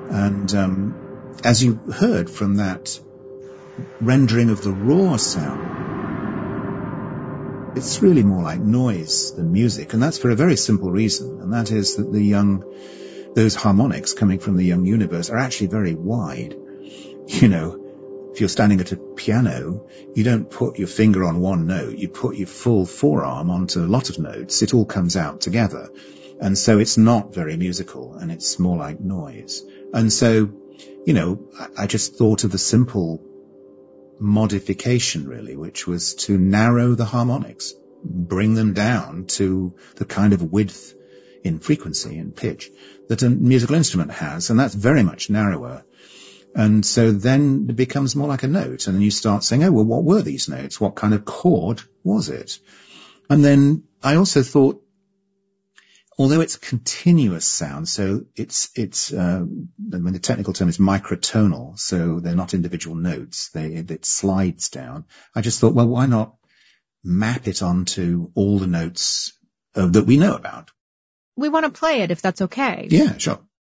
And as you heard from that rendering of the raw sound, it's really more like noise than music, and that's for a very simple reason, and that is that those harmonics coming from the young universe are actually very wide. You know, if you're standing at a piano, you don't put your finger on one note, you put your full forearm onto a lot of notes. It all comes out together. And so it's not very musical, and it's more like noise. And so, you know, I just thought of the simple modification, really, which was to narrow the harmonics, bring them down to the kind of width in frequency and pitch that a musical instrument has, and that's very much narrower. And so then it becomes more like a note, and then you start saying, oh, well, what were these notes? What kind of chord was it? And then I also thought, although it's continuous sound, so it's the technical term is microtonal, so they're not individual notes, it slides down. I just thought, well, why not map it onto all the notes that we know about? We want to play it, if that's okay. Yeah, sure.